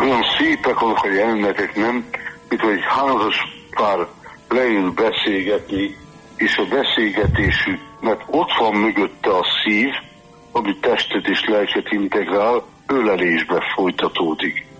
olyan szépek azok a jelenetek, nem? Mint hogy egy házas pár leül beszélgetni, és a beszélgetésük, mert ott van mögötte a szív, ami testet és lelket integrál, ölelésbe folytatódik.